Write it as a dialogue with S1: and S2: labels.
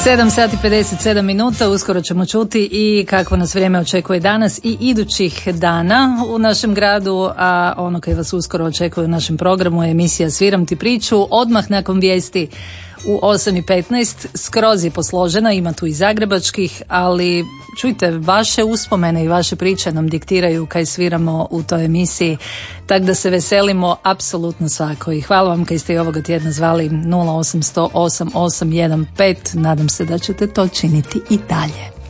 S1: 7 sati 57 minuta, uskoro ćemo čuti i kakvo nas vrijeme očekuje danas i idućih dana u našem gradu, a ono kaj vas uskoro očekuje u našem programu je emisija Sviram ti priču, odmah nakon vijesti u 8:15, skroz je posložena, ima tu i zagrebačkih, ali čujte, vaše uspomene i vaše priče nam diktiraju kaj sviramo u toj emisiji, tako da se veselimo apsolutno svako i hvala vam kaj ste i ovoga tjedna zvali 0800 8815, nadam se da ćete to činiti i dalje.